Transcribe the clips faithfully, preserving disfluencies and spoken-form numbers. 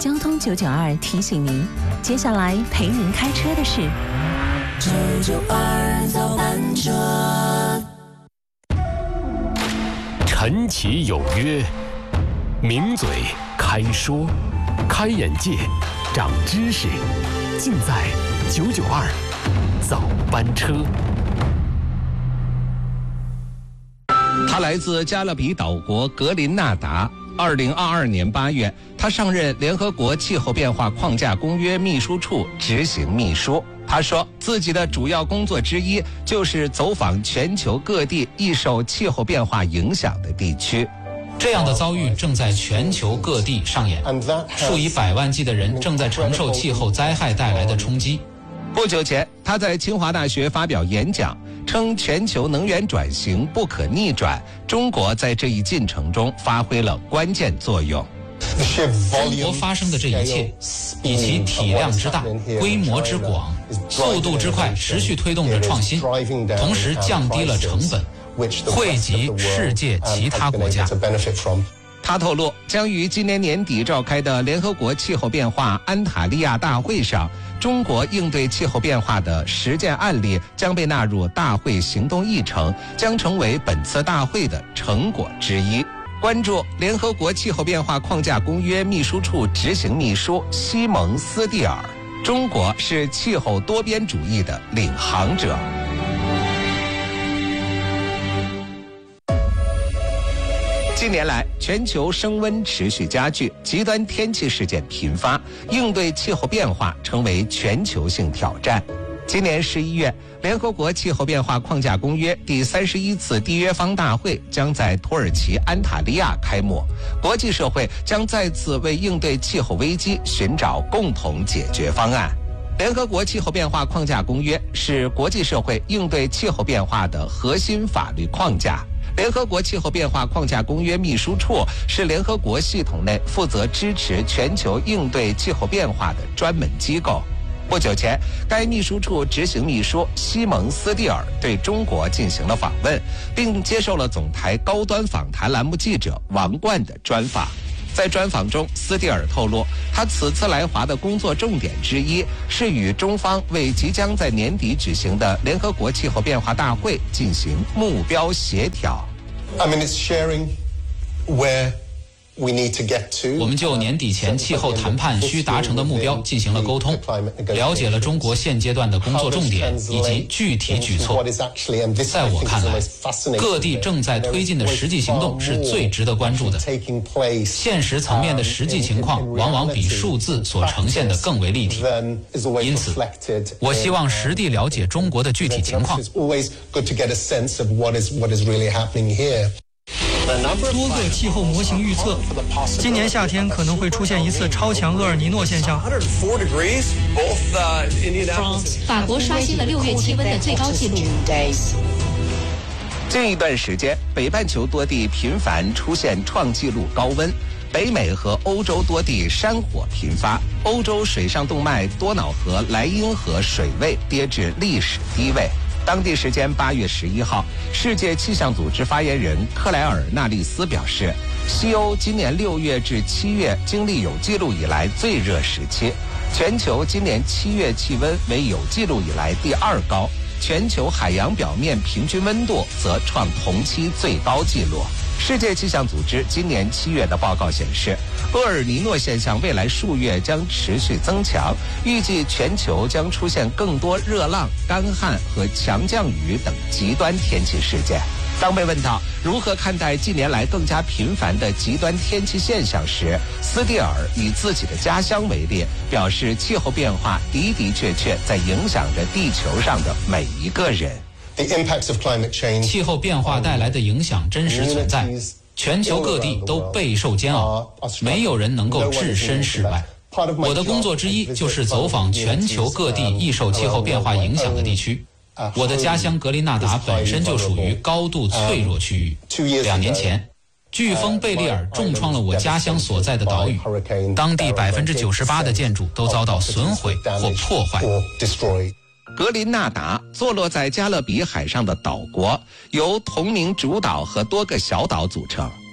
交通九九二提醒您，接下来陪您开车的是九九二早班车。 陈其有约，名嘴开说，开眼界，长知识，尽在九九二早班车。 他来自加勒比岛国格林纳达。二零二二年八月，他上任联合国气候变化框架公约秘书处执行秘书。他说，自己的主要工作之一就是走访全球各地易受气候变化影响的地区。 这样的遭遇正在全球各地上演，数以百万计的人正在承受气候灾害带来的冲击。 不久前，他在清华大学发表演讲，称全球能源转型不可逆转，中国在这一进程中发挥了关键作用。 中国发生的这一切，以其体量之大、规模之广、速度之快，持续推动着创新，同时降低了成本，惠及世界其他国家。他透露，将于今年年底召开的联合国气候变化安塔利亚大会上，中国应对气候变化的实践案例将被纳入大会行动议程，将成为本次大会的成果之一。关注联合国气候变化框架公约秘书处执行秘书西蒙斯蒂尔，中国是气候多边主义的领航者。近年来，全球升温持续加剧，极端天气事件频发，应对气候变化成为全球性挑战。今年十一月，联合国气候变化框架公约第三十一次缔约方大会将在土耳其安塔利亚开幕，国际社会将再次为应对气候危机寻找共同解决方案。联合国气候变化框架公约是国际社会应对气候变化的核心法律框架。联合国气候变化框架公约秘书处是联合国系统内负责支持全球应对气候变化的专门机构。不久前，该秘书处执行秘书西蒙斯蒂尔对中国进行了访问，并接受了总台高端访谈栏目记者王冠的专访。在专访中，斯蒂尔透露，他此次来华的工作重点之一是与中方为即将在年底举行的联合国气候变化大会进行目标协调。 I mean, it's sharing where we need to get to. 我们就年底前气候谈判需达成的目标进行了沟通，了解了中国现阶段的工作重点以及具体举措。在我看来，各地正在推进的实际行动是最值得关注的。现实层面的实际情况往往比数字所呈现的更为立体，因此，我希望实地了解中国的具体情况。 多个气候模型预测，今年夏天可能会出现一次超强厄尔尼诺现象。 法国刷新了六月气温的最高纪录。 近一段时间，北半球多地频繁出现创纪录高温，北美和欧洲多地山火频发，欧洲水上动脉多瑙河、莱茵河水位跌至历史低位。当地时间八月十一号，世界气象组织发言人克莱尔纳利斯表示，西欧今年六月至七月经历有记录以来最热时期，全球今年七月气温为有记录以来第二高，全球海洋表面平均温度则创同期最高纪录。世界气象组织今年七月的报告显示，厄尔尼诺现象未来数月将持续增强，预计全球将出现更多热浪、干旱和强降雨等极端天气事件。当被问到如何看待近年来更加频繁的极端天气现象时，斯蒂尔以自己的家乡为例，表示气候变化的的确确在影响着地球上的每一个人。 气候变化带来的影响真实存在，全球各地都备受煎熬，没有人能够置身事外。我的工作之一就是走访全球各地易受气候变化影响的地区。我的家乡格林纳达本身就属于高度脆弱区域。两年前，飓风贝利尔重创了我家乡所在的岛屿，当地百分之九十八的建筑都遭到损毁或破坏。 格林纳达坐落在加勒比海上的岛国，由同名主岛和多个小岛组成。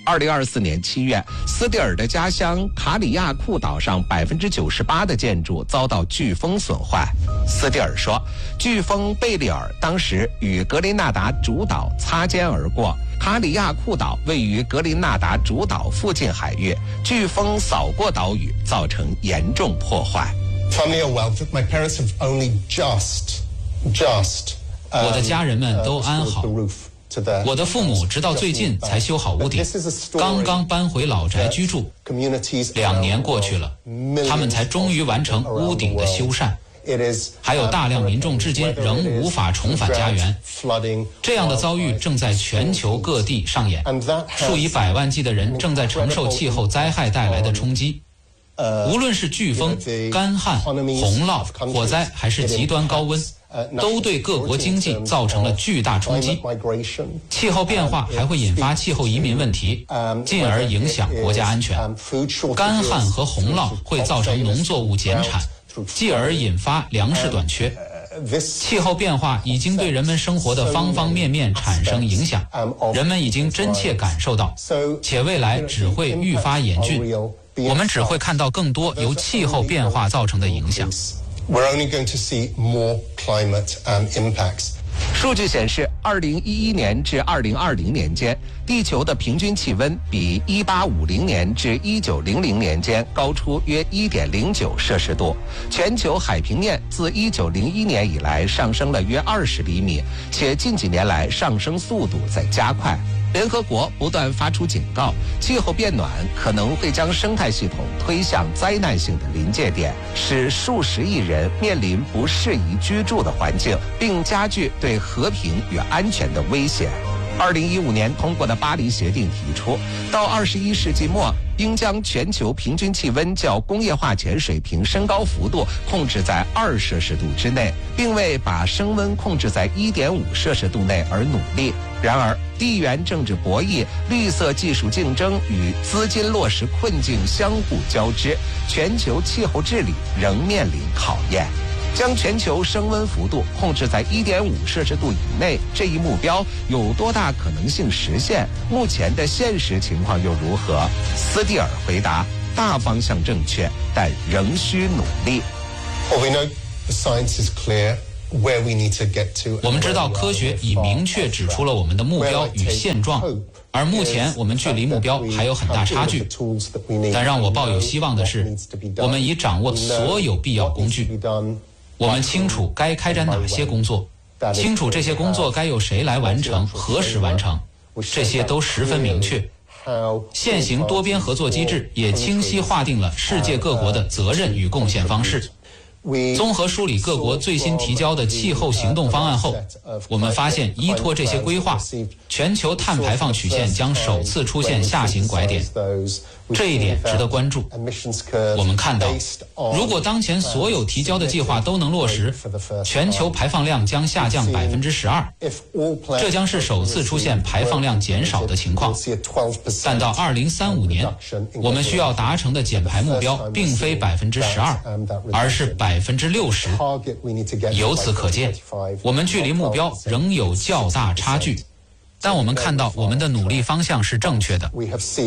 二零二四年七月，斯蒂尔的家乡卡里亚库岛上百分之九十八的建筑遭到飓风损坏。斯蒂尔说，飓风贝利尔当时与格林纳达主岛擦肩而过。卡里亚库岛位于格林纳达主岛附近海域，飓风扫过岛屿，造成严重破坏。 Family are well. My parents have only just, just. 我的家人们都安好。我的父母直到最近才修好屋顶，刚刚搬回老宅居住，两年过去了，他们才终于完成屋顶的修缮。还有大量民众至今仍无法重返家园。这样的遭遇正在全球各地上演，数以百万计的人正在承受气候灾害带来的冲击。无论是飓风、干旱、洪涝、火灾，还是极端高温，都对各国经济造成了巨大冲击。气候变化还会引发气候移民问题，进而影响国家安全。干旱和洪涝会造成农作物减产，继而引发粮食短缺。气候变化已经对人们生活的方方面面产生影响，人们已经真切感受到，且未来只会愈发严峻。我们只会看到更多由气候变化造成的影响。 We're only going to see more climate um, impacts. 数据显示，二零一一年至二零二零年间，地球的平均气温比一八五零年至一九零零年间高出约一点零九摄氏度。全球海平面自一九零一年以来上升了约二十厘米，且近几年来上升速度在加快。联合国不断发出警告，气候变暖可能会将生态系统推向灾难性的临界点，使数十亿人面临不适宜居住的环境，并加剧对和平与安全的危险。二零一五年通过的巴黎协定提出，到二十一世纪末，应将全球平均气温较工业化前水平升高幅度控制在二摄氏度之内，并为把升温控制在一点五摄氏度内而努力。然而，地缘政治博弈、绿色技术竞争与资金落实困境相互交织，全球气候治理仍面临考验。将全球升温幅度控制在一点五摄氏度以内，这一目标有多大可能性实现？目前的现实情况又如何？斯蒂尔回答：大方向正确，但仍需努力。 Well, we know the science is clear where we need to get to. 我们知道科学已明确指出了我们的目标与现状，而目前我们距离目标还有很大差距。但让我抱有希望的是，我们已掌握所有必要工具。我们清楚该开展哪些工作，清楚这些工作该由谁来完成，何时完成，这些都十分明确。现行多边合作机制也清晰划定了世界各国的责任与贡献方式。综合梳理各国最新提交的气候行动方案后，我们发现依托这些规划，全球碳排放曲线将首次出现下行拐点，这一点值得关注。我们看到，如果当前所有提交的计划都能落实，全球排放量将下降百分之十二，这将是首次出现排放量减少的情况。但到二零三五年，我们需要达成的减排目标并非百分之十二，而是百分之六十。由此可见，我们距离目标仍有较大差距，但我们看到我们的努力方向是正确的。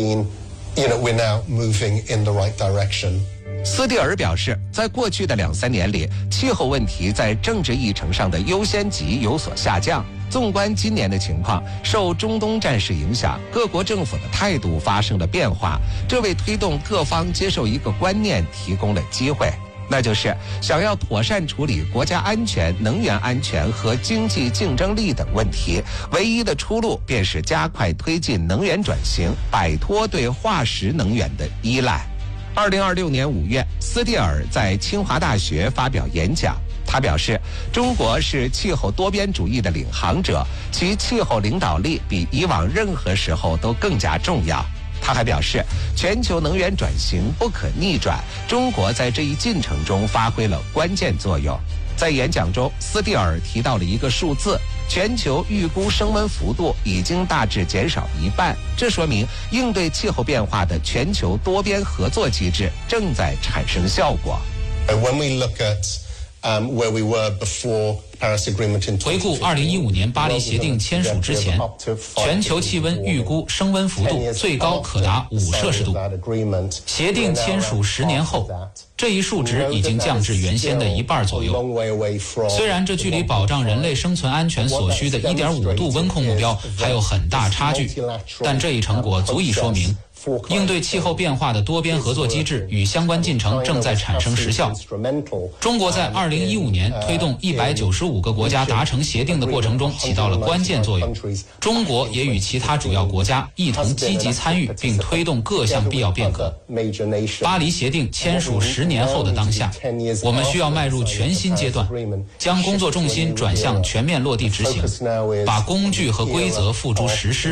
You know, we're now moving in the right direction. 斯蒂尔表示，在过去的两三年里，气候问题在政治议程上的优先级有所下降。纵观今年的情况，受中东战事影响，各国政府的态度发生了变化，这为推动各方接受一个观念提供了机会。那就是想要妥善处理国家安全、能源安全和经济竞争力等问题，唯一的出路便是加快推进能源转型，摆脱对化石能源的依赖。二零二六年五月，斯蒂尔在清华大学发表演讲，他表示，中国是气候多边主义的领航者，其气候领导力比以往任何时候都更加重要。他还表示，全球能源转型不可逆转，中国在这一进程中发挥了关键作用。在演讲中，斯蒂尔提到了一个数字，全球预估升温幅度已经大致减少一半，这说明应对气候变化的全球多边合作机制正在产生效果。 When we look at um, where we were before 回顾二零一五年巴黎协定签署之前，全球气温预估升温幅度最高可达五摄氏度。协定签署十年后，这一数值已经降至原先的一半左右。虽然这距离保障人类生存安全所需的 一点五度温控目标还有很大差距，但这一成果足以说明应对气候变化的多边合作机制与相关进程正在产生实效。中国在二零一五年推动一百九十五个国家达成协定的过程中起到了关键作用。中国也与其他主要国家一同积极参与并推动各项必要变革。巴黎协定签署十年后的当下，我们需要迈入全新阶段，将工作重心转向全面落地执行，把工具和规则付诸实施。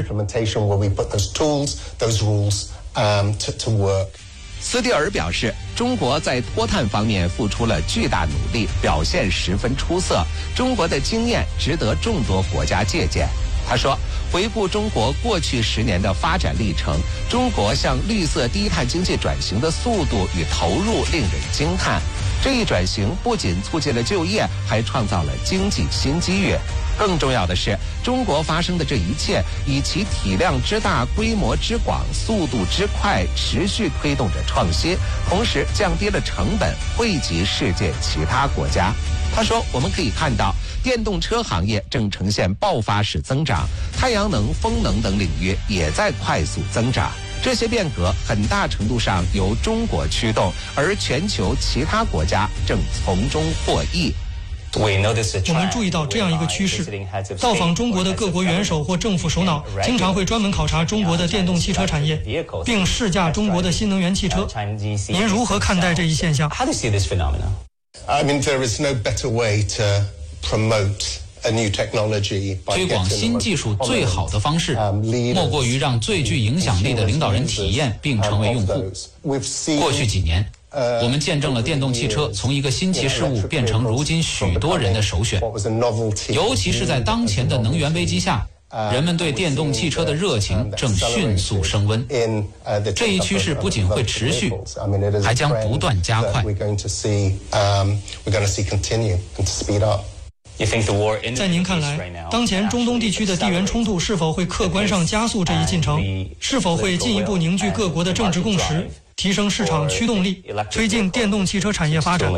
Um, to, to work. 斯蒂尔表示，中国在脱碳方面付出了巨大努力，表现十分出色。中国的经验值得众多国家借鉴。他说，回顾中国过去十年的发展历程，中国向绿色低碳经济转型的速度与投入令人惊叹。这一转型不仅促进了就业，还创造了经济新机遇。更重要的是，中国发生的这一切以其体量之大、规模之广、速度之快，持续推动着创新，同时降低了成本，惠及世界其他国家。他说，我们可以看到电动车行业正呈现爆发式增长，太阳能、风能等领域也在快速增长。这些变革很大程度上由中国驱动，而全球其他国家正从中获益。 我们注意到这样一个趋势，到访中国的各国元首或政府首脑经常会专门考察中国的电动汽车产业，并试驾中国的新能源汽车。您如何看待这一现象？ I mean, there is no better way to promote a new technology. 推广新技术最好的方式，莫过于让最具影响力的领导人体验并成为用户。过去几年，我们见证了电动汽车从一个新奇事物变成如今许多人的首选，尤其是在当前的能源危机下，人们对电动汽车的热情正迅速升温。这一趋势不仅会持续，还将不断加快。 在您看来，当前中东地区的地缘冲突是否会客观上加速这一进程？是否会进一步凝聚各国的政治共识，提升市场驱动力，推进电动汽车产业发展？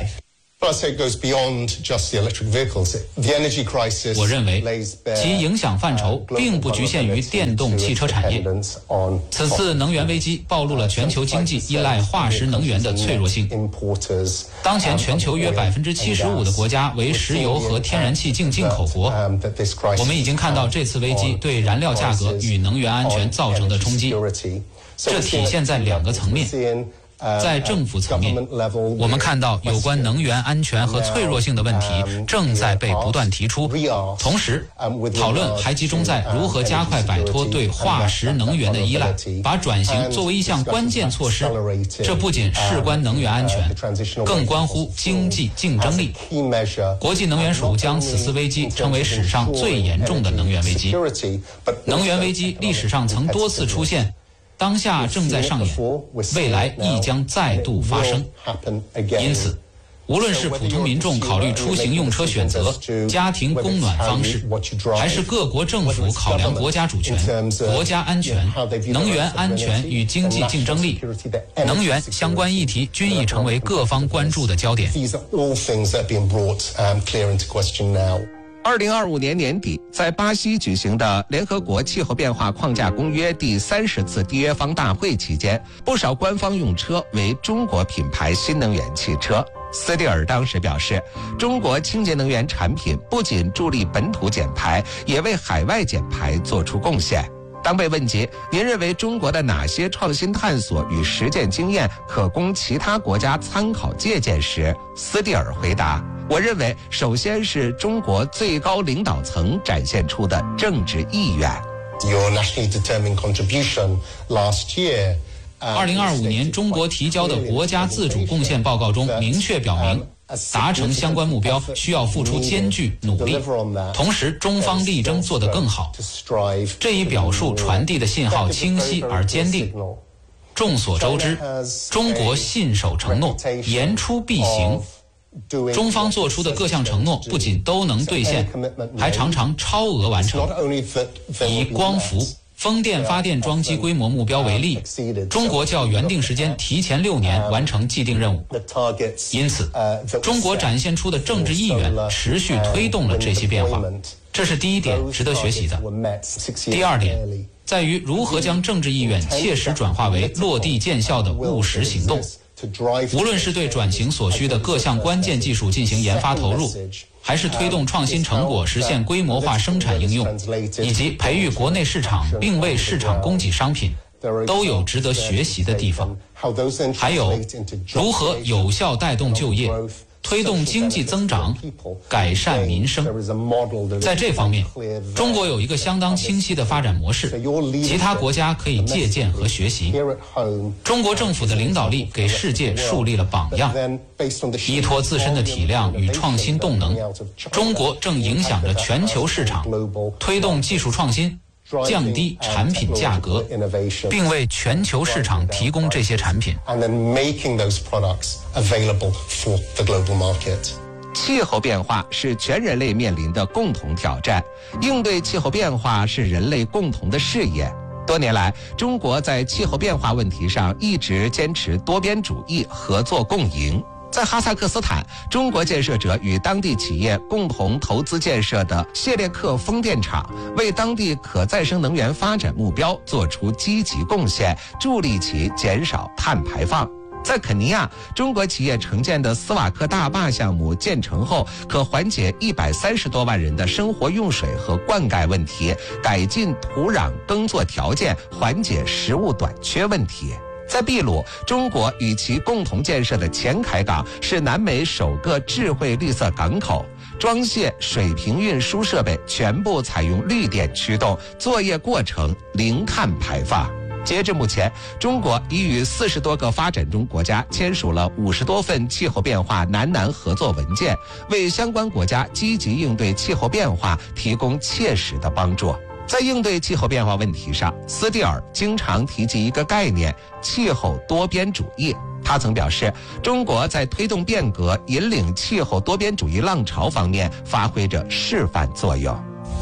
我认为，其影响范畴并不局限于电动汽车产业。此次能源危机暴露了全球经济依赖化石能源的脆弱性。当前全球约百分之七十五的国家为石油和天然气净进口国。我们已经看到这次危机对燃料价格与能源安全造成的冲击。这体现在两个层面。在政府层面，我们看到有关能源安全和脆弱性的问题正在被不断提出，同时讨论还集中在如何加快摆脱对化石能源的依赖，把转型作为一项关键措施。这不仅事关能源安全，更关乎经济竞争力。国际能源署将此次危机称为史上最严重的能源危机。能源危机历史上曾多次出现，当下正在上演，未来亦将再度发生。因此，无论是普通民众考虑出行用车选择、家庭供暖方式，还是各国政府考量国家主权、国家安全、能源安全与经济竞争力，能源相关议题均已成为各方关注的焦点。 二零二五年年底，在巴西举行的联合国气候变化框架公约第三十次缔约方大会期间，不少官方用车为中国品牌新能源汽车。斯蒂尔当时表示，中国清洁能源产品不仅助力本土减排，也为海外减排做出贡献。当被问及您认为中国的哪些创新探索与实践经验可供其他国家参考借鉴时，斯蒂尔回答，我认为首先是中国最高领导层展现出的政治意愿。 二零二五年中国提交的国家自主贡献报告中明确表明，达成相关目标需要付出艰巨努力，同时中方力争做得更好。这一表述传递的信号清晰而坚定。众所周知，中国信守承诺，言出必行， 中方做出的各项承诺不仅都能兑现，还常常超额完成。以光伏、风电发电装机规模目标为例，中国较原定时间提前六年完成既定任务。因此，中国展现出的政治意愿持续推动了这些变化，这是第一点值得学习的。第二点在于如何将政治意愿切实转化为落地见效的务实行动。无论是对转型所需的各项关键技术进行研发投入，还是推动创新成果实现规模化生产应用，以及培育国内市场并为市场供给商品，都有值得学习的地方。还有如何有效带动就业，推动经济增长，改善民生。在这方面，中国有一个相当清晰的发展模式，其他国家可以借鉴和学习。中国政府的领导力给世界树立了榜样，依托自身的体量与创新动能，中国正影响着全球市场，推动技术创新，降低产品价格，并为全球市场提供这些产品。 气候变化是全人类面临的共同挑战，应对气候变化是人类共同的事业。多年来，中国在气候变化问题上一直坚持多边主义、合作共赢。在哈萨克斯坦，中国建设者与当地企业共同投资建设的谢列克风电场，为当地可再生能源发展目标做出积极贡献，助力其减少碳排放。在肯尼亚，中国企业承建的斯瓦克大坝项目建成后，可缓解一百三十多万人的生活用水和灌溉问题，改进土壤耕作条件，缓解食物短缺问题。在秘鲁，中国与其共同建设的前海港是南美首个智慧绿色港口，装卸、水平运输设备全部采用绿电驱动，作业过程零碳排放。截至目前，中国已与四十多个发展中国家签署了五十多份气候变化南南合作文件，为相关国家积极应对气候变化提供切实的帮助。在应对气候变化问题上，斯蒂尔经常提及一个概念——气候多边主义。他曾表示，中国在推动变革、引领气候多边主义浪潮方面发挥着示范作用。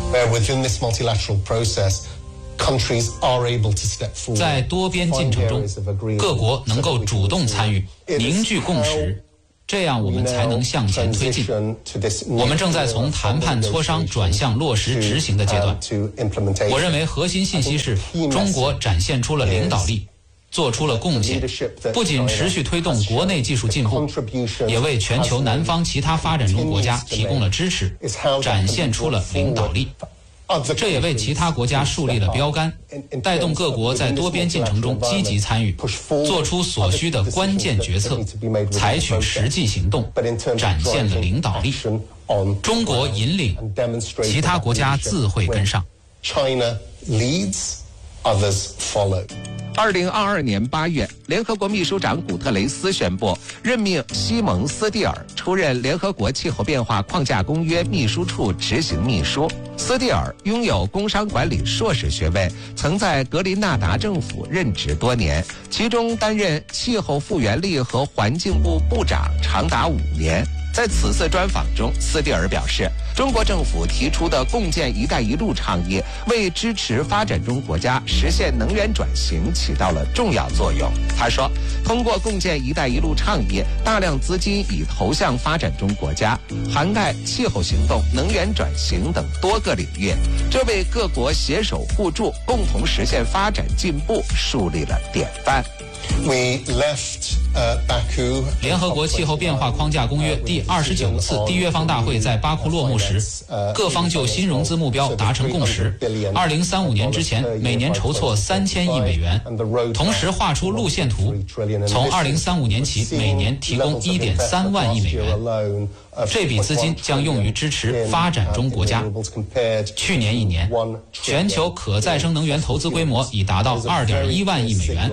在多边进程中，各国能够主动参与，凝聚共识，这样我们才能向前推进。我们正在从谈判磋商转向落实执行的阶段。我认为核心信息是，中国展现出了领导力，做出了贡献，不仅持续推动国内技术进步，也为全球南方其他发展中国家提供了支持，展现出了领导力。这也为其他国家树立了标杆，带动各国在多边进程中积极参与，做出所需的关键决策，采取实际行动，展现了领导力。中国引领，其他国家自会跟上。 China leads, others follow. 二零二二年八月，联合国秘书长古特雷斯宣布任命西蒙斯蒂尔出任联合国气候变化框架公约秘书处执行秘书。斯蒂尔拥有工商管理硕士学位，曾在格林纳达政府任职多年，其中担任气候复原力和环境部部长长达五年。在此次专访中，斯蒂尔表示，中国政府提出的共建“一带一路”倡议，为支持发展中国家实现能源转型起到了重要作用。他说，通过共建“一带一路”倡议，大量资金已投向发展中国家，涵盖气候行动、能源转型等多个领域，这为各国携手互助、共同实现发展进步树立了典范。 We left, uh, Baku. 联合国气候变化框架公约第二十九次缔约方大会在巴库落幕时，各方就新融资目标达成共识。二零三五年之前，每年筹措三千亿美元，同时画出路线图，从二零三五年起，每年提供一点三万亿美元。这笔资金将用于支持发展中国家。去年一年，全球可再生能源投资规模已达到二点一万亿美元。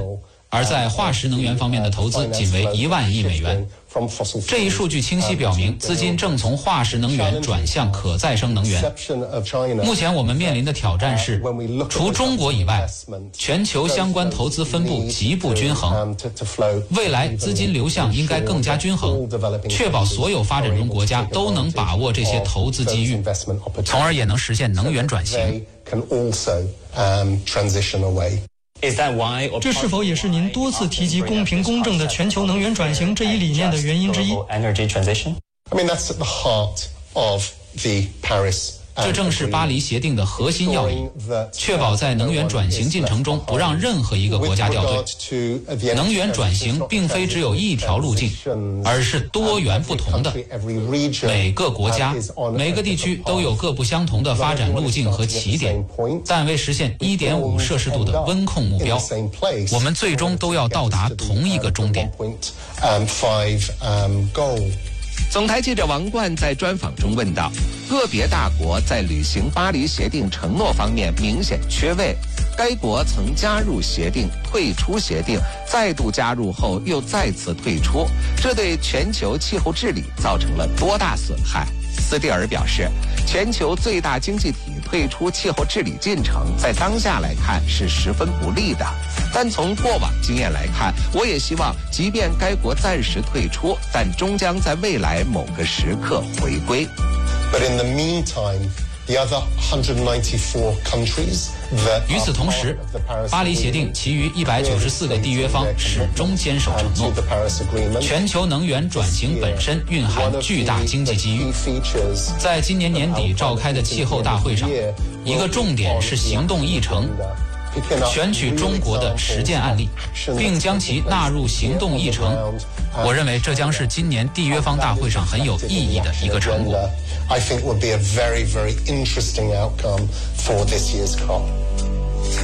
而在化石能源方面的投资仅为一万亿美元。这一数据清晰表明，资金正从化石能源转向可再生能源。目前我们面临的挑战是，除中国以外，全球相关投资分布极不均衡。未来资金流向应该更加均衡，确保所有发展中国家都能把握这些投资机遇，从而也能实现能源转型。 这是否也是您多次提及公平公正的全球能源转型这一理念的原因之一？ 这正是巴黎协定的核心要义，确保在能源转型进程中不让任何一个国家掉队。能源转型并非只有一条路径，而是多元不同的。每个国家、每个地区都有各不相同的发展路径和起点，但为实现 一点五 摄氏度的温控目标，我们最终都要到达同一个终点。 总台记者王冠在专访中问道：个别大国在履行巴黎协定承诺方面明显缺位，该国曾加入协定、退出协定，再度加入后又再次退出，这对全球气候治理造成了多大损害？斯蒂尔表示，全球最大经济体退出气候治理进程，在当下来看是十分不利的。但从过往经验来看，我也希望，即便该国暂时退出，但终将在未来某个时刻回归。 But in the meantime, the other one hundred ninety-four countries that 与此同时，巴黎协定其余一百九十四个缔约方始终坚守承诺。全球能源转型本身蕴含巨大经济机遇。在今年年底召开的气候大会上，一个重点是行动议程，选取中国的实践案例，并将其纳入行动议程。我认为这将是今年缔约方大会上很有意义的一个成果。 I think would be a very, very interesting outcome for this year's COP.